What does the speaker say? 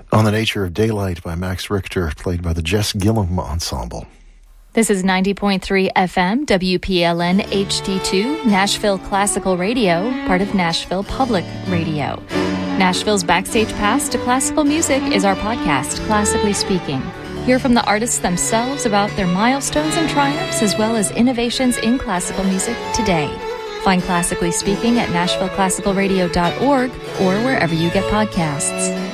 On the Nature of Daylight by Max Richter, played by the Jess Gillum Ensemble. This is 90.3 FM, WPLN HD2, Nashville Classical Radio, part of Nashville Public Radio. Nashville's Backstage Pass to Classical Music is our podcast, Classically Speaking. Hear from the artists themselves about their milestones and triumphs, as well as innovations in classical music today. Find Classically Speaking at NashvilleClassicalRadio.org or wherever you get podcasts.